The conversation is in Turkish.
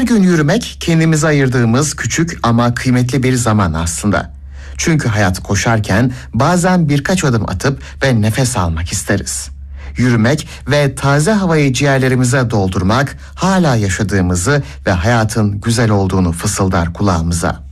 gün yürümek kendimize ayırdığımız küçük ama kıymetli bir zaman aslında. Çünkü hayat koşarken bazen birkaç adım atıp ve nefes almak isteriz. Yürümek ve taze havayı ciğerlerimize doldurmak hala yaşadığımızı ve hayatın güzel olduğunu fısıldar kulağımıza.